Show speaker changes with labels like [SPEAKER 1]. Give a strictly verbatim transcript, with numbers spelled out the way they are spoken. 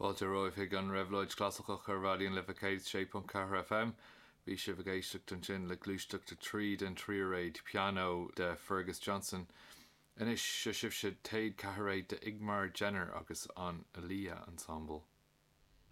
[SPEAKER 1] Fáilte roimh an Revloid Classical chu radion le bhcéid sé pont ceathair F M. Bhí sé bhgéisteach an sin le glúisteachta tríd an tríréid piano de Fergus Johnson. Inis se sibh sé taid ceathair de Igmar Jenner agus an Aaliyah Ensemble.